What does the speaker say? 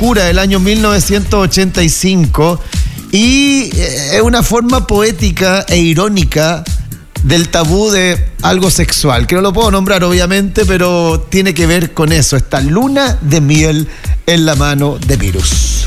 locura del año 1985 y es una forma poética e irónica del tabú de algo sexual, que no lo puedo nombrar obviamente, pero tiene que ver con eso, esta luna de miel en la mano de Virus.